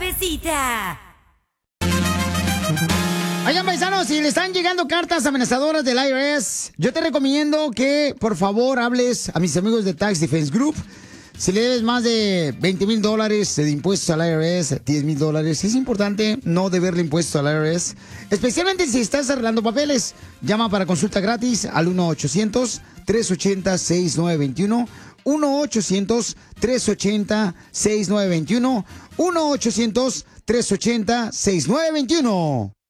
suavecita. Oigan, paisanos, si le están llegando cartas amenazadoras del IRS, yo te recomiendo que, por favor, hables a mis amigos de Tax Defense Group. Si le debes más de $20,000 de impuestos al IRS, $10,000, es importante no deberle impuestos al IRS, especialmente si estás arreglando papeles. Llama para consulta gratis al 1-800-380-6921, 1-800-380-6921, 1-800-380-6921.